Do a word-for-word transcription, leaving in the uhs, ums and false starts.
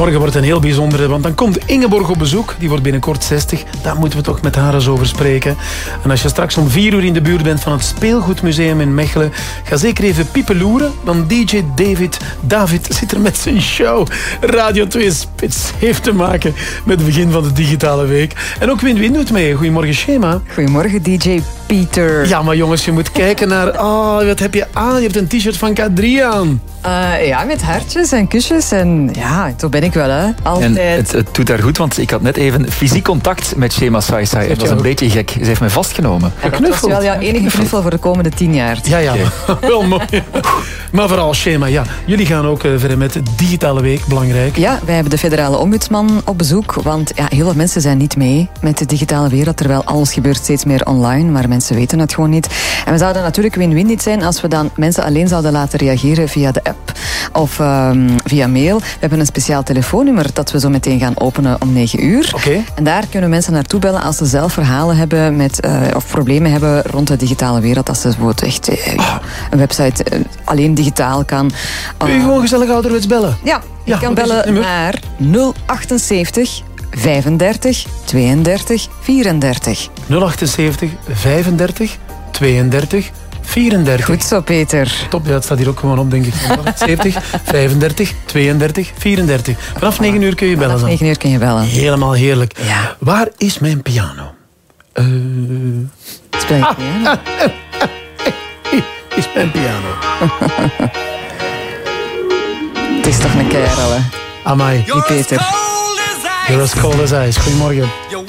Morgen wordt een heel bijzondere, want dan komt Ingeborg op bezoek. Die wordt binnenkort zestig. Daar moeten we toch met haar eens over spreken. En als je straks om vier uur in de buurt bent van het Speelgoedmuseum in Mechelen, ga zeker even piepeloeren, want D J David, David zit er met zijn show. Radio twee Spits heeft te maken met het begin van de digitale week. En ook Win-Win doet mee. Goedemorgen, Shema. Goedemorgen, D J Pieter. Ja, maar jongens, je moet kijken naar... Oh, wat heb je aan? Je hebt een t-shirt van K drie aan. Uh, ja, met hartjes en kusjes. En ja, zo ben ik wel, hè. Altijd. En het, het doet haar goed, want ik had net even fysiek contact met Shema Saisai. Het was een beetje gek. Ze heeft me vastgenomen. Ja, dat was wel jouw enige knuffel voor de komende tien jaar. Ja, ja. Okay. Wel mooi. Maar vooral Shema, ja. Jullie gaan ook uh, verder met de digitale week. Belangrijk. Ja, wij hebben de federale ombudsman op bezoek. Want ja, heel veel mensen zijn niet mee met de digitale wereld. Terwijl alles gebeurt steeds meer online. Maar mensen weten het gewoon niet. En we zouden natuurlijk win-win niet zijn als we dan mensen alleen zouden laten reageren via de app of um, via mail. We hebben een speciaal telefoonnummer dat we zo meteen gaan openen om negen uur. Okay. En daar kunnen mensen naartoe bellen als ze zelf verhalen hebben met, uh, of problemen hebben rond de digitale wereld. Als ze bijvoorbeeld echt uh, ja, een website uh, alleen digitaal kan. Kun je uh, gewoon gezellig ouderwets bellen? Ja, je ja, kan bellen naar nul achtenzeventig vijfendertig tweeëndertig vierendertig. nul achtenzeventig vijfendertig tweeëndertig vierendertig. Goed zo, Peter. Top, ja, het staat hier ook gewoon op, denk ik. zeventig, vijfendertig, tweeëndertig, vierendertig. Vanaf negen uur kun je bellen. Vanaf negen uur kun je bellen. Helemaal heerlijk. Ja. Waar is mijn piano? Uh... Speel je piano? Ah, ah, ah, ah, is mijn piano. Het is toch een kerel, hè? Amai. Die Peter. You're as cold as ice. Goedemorgen.